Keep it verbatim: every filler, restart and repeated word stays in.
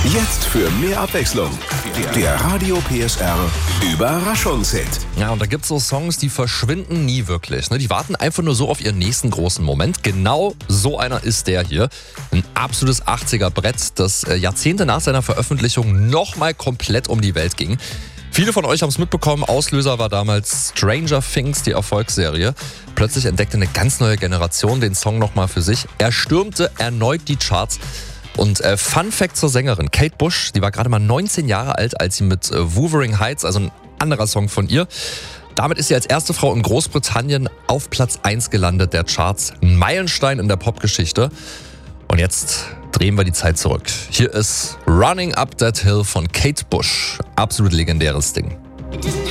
Jetzt für mehr Abwechslung. Der Radio P S R Überraschungshit. Ja, und da gibt's so Songs, die verschwinden nie wirklich. Ne? Die warten einfach nur so auf ihren nächsten großen Moment. Genau so einer ist der hier. Ein absolutes achtziger-Brett, das Jahrzehnte nach seiner Veröffentlichung nochmal komplett um die Welt ging. Viele von euch haben es mitbekommen, Auslöser war damals Stranger Things, die Erfolgsserie. Plötzlich entdeckte eine ganz neue Generation den Song nochmal für sich. Er stürmte erneut die Charts. Und äh, Fun Fact zur Sängerin, Kate Bush, die war gerade mal neunzehn Jahre alt, als sie mit äh, Wuthering Heights, also ein anderer Song von ihr, damit ist sie als erste Frau in Großbritannien auf Platz eins gelandet der Charts. Ein Meilenstein in der Popgeschichte. Und jetzt drehen wir die Zeit zurück. Hier ist Running Up That Hill von Kate Bush. Absolut legendäres Ding. It doesn't